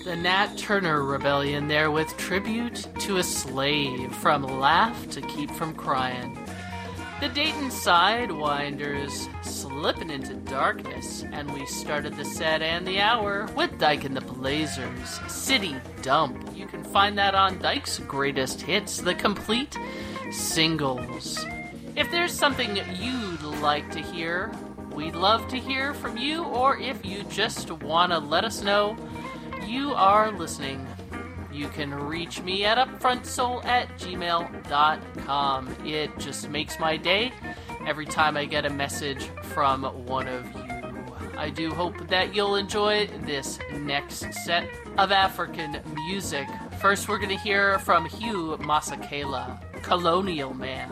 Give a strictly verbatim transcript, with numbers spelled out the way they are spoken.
The Nat Turner Rebellion there with Tribute to a Slave from Laugh to Keep from Crying. The Dayton Sidewinders slipping into darkness, and we started the set and the hour with Dyke and the Blazers, City Dump. You can find that on Dyke's Greatest Hits, the complete singles. If there's something you'd like to hear, we'd love to hear from you, or if you just want to let us know you are listening, you can reach me at upfrontsoul at gmail dot com. It just makes my day every time I get a message from one of you. I do hope that you'll enjoy this next set of African music. First, we're going to hear from Hugh Masekela, Colonial Man.